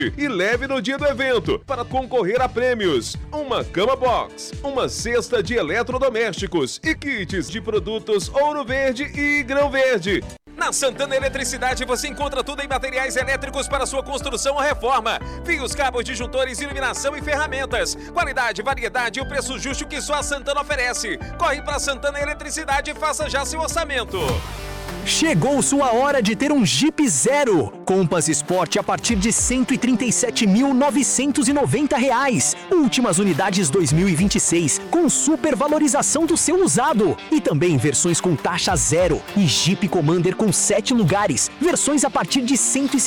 E leve no dia do evento para concorrer a prêmios: uma cama box, uma cesta de eletrodomésticos e kits de produtos Ouro Verde e Grão Verde. Na Santana Eletricidade você encontra tudo em materiais elétricos para sua construção ou reforma. Fios, cabos, disjuntores, iluminação e ferramentas. Qualidade, variedade e o preço justo que só a Santana oferece. Corre para Santana Eletricidade e faça já seu orçamento. Chegou sua hora de ter um Jeep Zero. Compass Sport a partir de R$ 137.990. Últimas unidades 2026, com supervalorização do seu usado. E também versões com taxa zero. E Jeep Commander com 7 lugares. Versões a partir de R$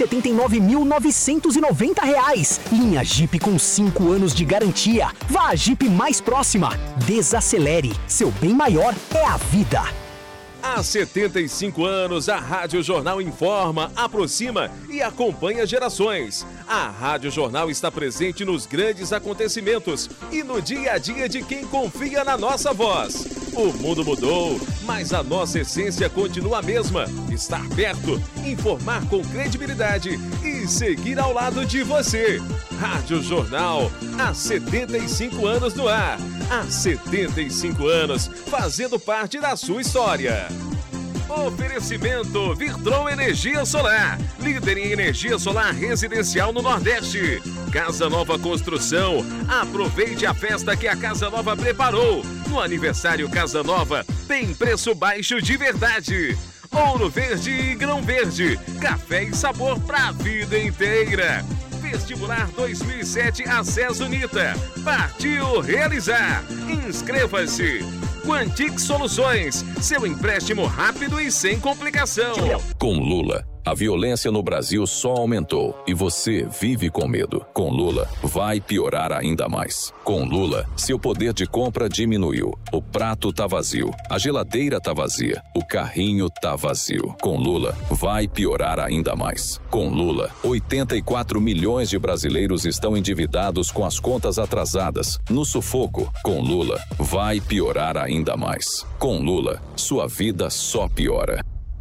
179.990. Linha Jeep com 5 anos de garantia. Vá à Jeep mais próxima. Desacelere. Seu bem maior é a vida. Há 75 anos, a Rádio Jornal informa, aproxima e acompanha gerações. A Rádio Jornal está presente nos grandes acontecimentos e no dia a dia de quem confia na nossa voz. O mundo mudou, mas a nossa essência continua a mesma. Estar perto, informar com credibilidade e seguir ao lado de você. Rádio Jornal, há 75 anos no ar. Há 75 anos, fazendo parte da sua história. Oferecimento Virtron Energia Solar, líder em energia solar residencial no Nordeste. Casa Nova Construção, aproveite a festa que a Casa Nova preparou. No aniversário Casa Nova, tem preço baixo de verdade. Ouro Verde e Grão Verde, café e sabor pra vida inteira. Vestibular 2007 Acesso Unita. Partiu realizar. Inscreva-se. Quantic Soluções, seu empréstimo rápido e sem complicação. Com Lula, a violência no Brasil só aumentou e você vive com medo. Com Lula, vai piorar ainda mais. Com Lula, seu poder de compra diminuiu. O prato tá vazio, a geladeira tá vazia, o carrinho tá vazio. Com Lula, vai piorar ainda mais. Com Lula, 84 milhões de brasileiros estão endividados com as contas atrasadas, no sufoco. Com Lula, vai piorar ainda mais. Com Lula, sua vida só piora.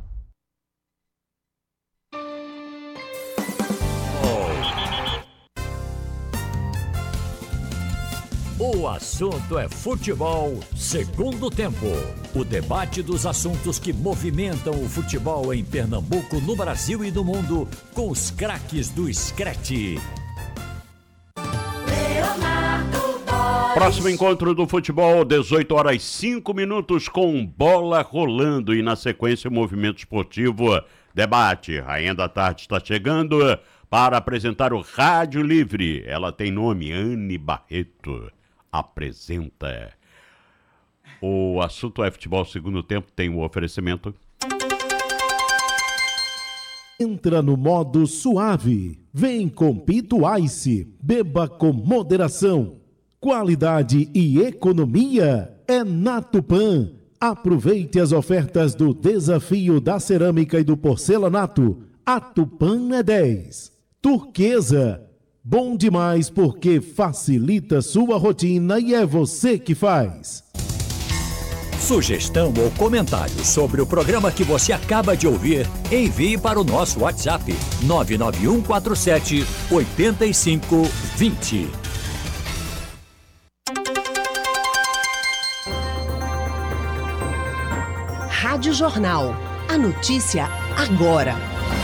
O assunto é futebol, segundo tempo. O debate dos assuntos que movimentam o futebol em Pernambuco, no Brasil e no mundo, com os craques do Screte. Próximo encontro do futebol, 18h05, com bola rolando. E na sequência, o movimento esportivo debate. Rainha da Tarde está chegando para apresentar o Rádio Livre. Ela tem nome, Anne Barreto. Apresenta. O assunto é futebol segundo tempo, tem o oferecimento. Entra no modo suave. Vem com Pito Ice. Beba com moderação. Qualidade e economia é na Tupã. Aproveite as ofertas do Desafio da Cerâmica e do Porcelanato. A Tupã é 10. Turquesa. Bom demais porque facilita sua rotina e é você que faz. Sugestão ou comentário sobre o programa que você acaba de ouvir, envie para o nosso WhatsApp 99147-8520. Rádio Jornal. A notícia agora.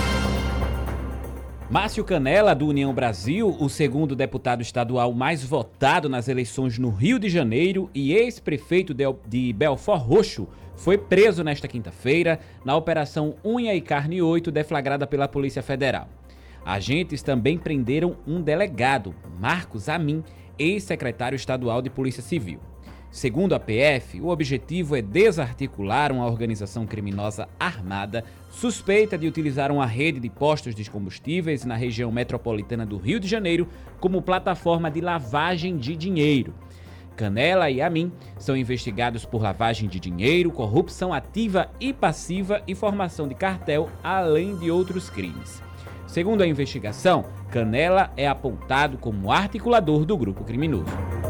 Márcio Canela, do União Brasil, o segundo deputado estadual mais votado nas eleições no Rio de Janeiro e ex-prefeito de Belford Roxo, foi preso nesta quinta-feira na Operação Unha e Carne 8, deflagrada pela Polícia Federal. Agentes também prenderam um delegado, Marcos Amin, ex-secretário estadual de Polícia Civil. Segundo a PF, o objetivo é desarticular uma organização criminosa armada suspeita de utilizar uma rede de postos de combustíveis na região metropolitana do Rio de Janeiro como plataforma de lavagem de dinheiro. Canela e Amin são investigados por lavagem de dinheiro, corrupção ativa e passiva e formação de cartel, além de outros crimes. Segundo a investigação, Canela é apontado como articulador do grupo criminoso.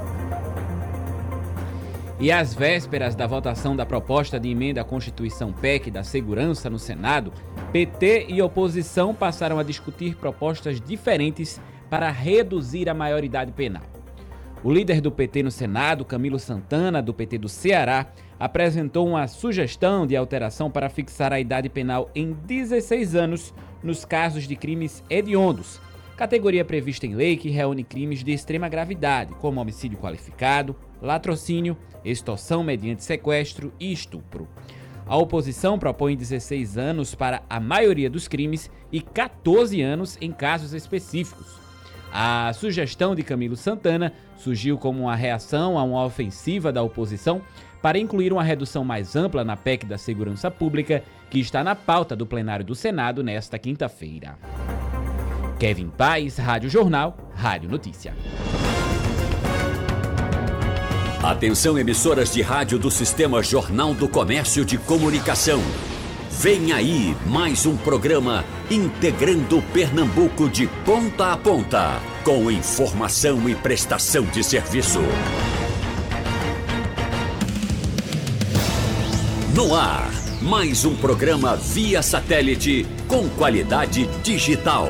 E às vésperas da votação da proposta de emenda à Constituição PEC da Segurança no Senado, PT e oposição passaram a discutir propostas diferentes para reduzir a maioridade penal. O líder do PT no Senado, Camilo Santana, do PT do Ceará, apresentou uma sugestão de alteração para fixar a idade penal em 16 anos nos casos de crimes hediondos, categoria prevista em lei que reúne crimes de extrema gravidade, como homicídio qualificado, latrocínio, extorsão mediante sequestro e estupro. A oposição propõe 16 anos para a maioria dos crimes e 14 anos em casos específicos. A sugestão de Camilo Santana surgiu como uma reação a uma ofensiva da oposição para incluir uma redução mais ampla na PEC da Segurança Pública, que está na pauta do plenário do Senado nesta quinta-feira. Kevin Paes, Rádio Jornal, Rádio Notícia. Atenção, emissoras de rádio do Sistema Jornal do Comércio de Comunicação. Vem aí mais um programa integrando Pernambuco de ponta a ponta, com informação e prestação de serviço. No ar, mais um programa via satélite com qualidade digital.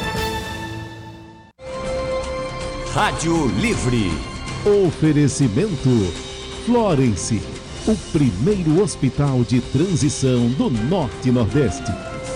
Rádio Livre. Oferecimento Florence, o primeiro hospital de transição do Norte e Nordeste.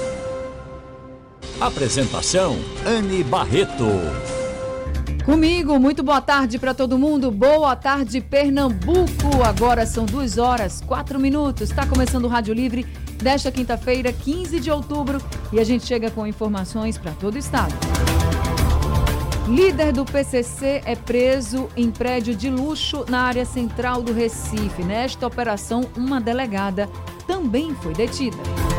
Apresentação, Anne Barreto. Comigo, muito boa tarde para todo mundo. Boa tarde, Pernambuco. Agora são 2h04. Está começando o Rádio Livre desta quinta-feira, 15 de outubro. E a gente chega com informações para todo o estado. Líder do PCC é preso em prédio de luxo na área central do Recife. Nesta operação, uma delegada também foi detida.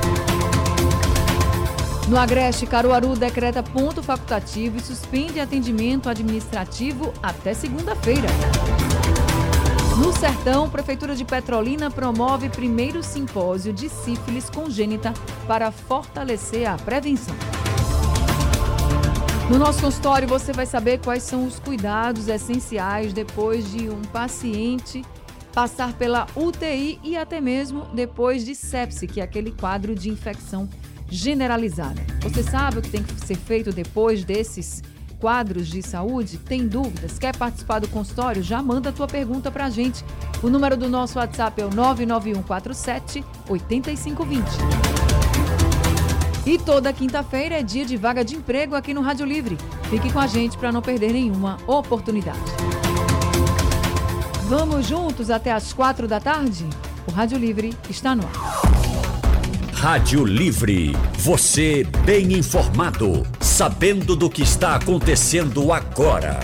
No Agreste, Caruaru decreta ponto facultativo e suspende atendimento administrativo até segunda-feira. No Sertão, Prefeitura de Petrolina promove primeiro simpósio de sífilis congênita para fortalecer a prevenção. No nosso consultório, você vai saber quais são os cuidados essenciais depois de um paciente passar pela UTI e até mesmo depois de sepse, que é aquele quadro de infecção generalizada. Você sabe o que tem que ser feito depois desses quadros de saúde? Tem dúvidas? Quer participar do consultório? Já manda a tua pergunta pra gente. O número do nosso WhatsApp é o 99147-8520. E toda quinta-feira é dia de vaga de emprego aqui no Rádio Livre. Fique com a gente para não perder nenhuma oportunidade. Vamos juntos até às 4 da tarde? O Rádio Livre está no ar. Rádio Livre. Você bem informado, sabendo do que está acontecendo agora.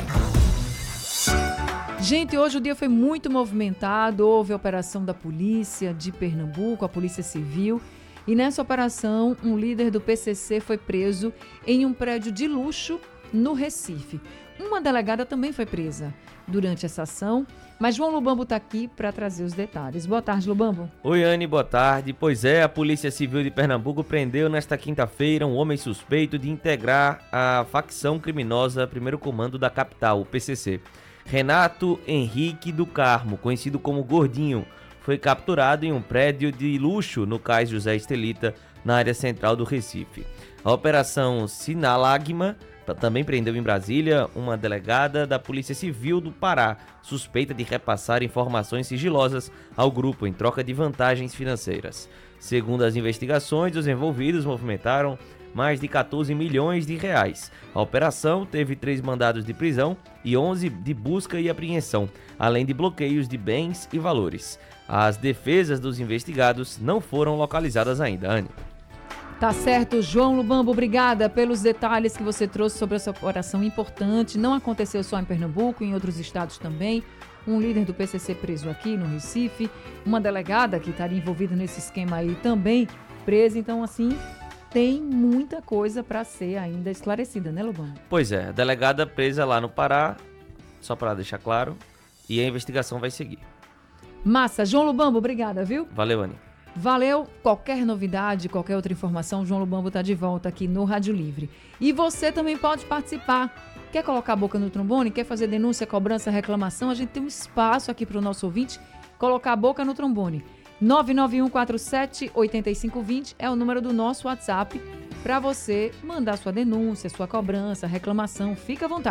Gente, hoje o dia foi muito movimentado. Houve a operação da polícia de Pernambuco, a Polícia Civil. E nessa operação, um líder do PCC foi preso em um prédio de luxo no Recife. Uma delegada também foi presa durante essa ação, mas João Lubambo está aqui para trazer os detalhes. Boa tarde, Lubambo. Oi, Anne, boa tarde. Pois é, a Polícia Civil de Pernambuco prendeu nesta quinta-feira um homem suspeito de integrar a facção criminosa Primeiro Comando da capital, o PCC. Renato Henrique do Carmo, conhecido como Gordinho, foi capturado em um prédio de luxo no Cais José Estelita, na área central do Recife. A Operação Sinalagma também prendeu em Brasília uma delegada da Polícia Civil do Pará, suspeita de repassar informações sigilosas ao grupo em troca de vantagens financeiras. Segundo as investigações, os envolvidos movimentaram mais de 14 milhões de reais. A operação teve 3 mandados de prisão e 11 de busca e apreensão, além de bloqueios de bens e valores. As defesas dos investigados não foram localizadas ainda, Anne. Tá certo, João Lubambo, obrigada pelos detalhes que você trouxe sobre essa operação importante. Não aconteceu só em Pernambuco, em outros estados também. Um líder do PCC preso aqui no Recife, uma delegada que estaria envolvida nesse esquema aí também presa. Então, assim, tem muita coisa para ser ainda esclarecida, né, Lubambo? Pois é, a delegada presa lá no Pará, só para deixar claro, e a investigação vai seguir. Massa. João Lubambo, obrigada, viu? Valeu, Anne. Valeu. Qualquer novidade, qualquer outra informação, João Lubambo está de volta aqui no Rádio Livre. E você também pode participar. Quer colocar a boca no trombone? Quer fazer denúncia, cobrança, reclamação? A gente tem um espaço aqui para o nosso ouvinte colocar a boca no trombone. 991478520 é o número do nosso WhatsApp para você mandar sua denúncia, sua cobrança, reclamação. Fica à vontade.